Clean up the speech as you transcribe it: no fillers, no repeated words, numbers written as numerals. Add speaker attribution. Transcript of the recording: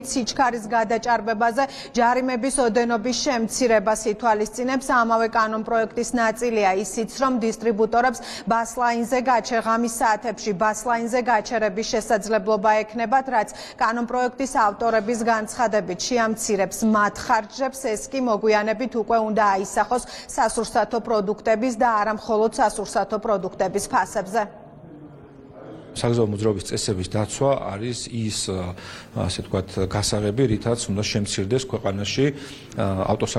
Speaker 1: სიჩქარის გადაჭარბებაზე ჯარიმების ოდენობის შემცირებას ითვალისწინებს. ამავე კანონპროექტის ნაწილია ისიც, რომ დისტრიბუტორებს ბასლაინზე ღამის საათებში ბასლაინზე გაჩერების შესაძლებლობა ექნებათ, რაც კანონპროექტის ავტორების განცხადებით შეამცირებს მათ ხარჯებს. ეს კი მოგვიანებით უკვე უნდა აისახოს სასურსათო პროდუქტების და არა მხოლოდ სასურსათო პროდუქტების ფასებზე.
Speaker 2: საგზაო მოძრაობის წესების დაცვა არის ის, ასე ვთქვათ, გასაღები, რითაც უნდა შემცირდეს ქვეყანაში ავტოსა